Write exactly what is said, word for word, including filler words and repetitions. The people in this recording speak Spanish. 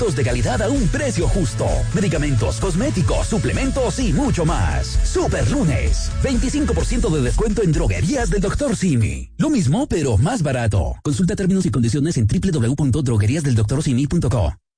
productos de calidad a un precio justo. Medicamentos, cosméticos, suplementos y mucho más. Super Lunes. veinticinco por ciento de descuento en droguerías del doctor Simi. Lo mismo, pero más barato. Consulta términos y condiciones en doble u doble u doble u punto droguerías del doctor simi punto co.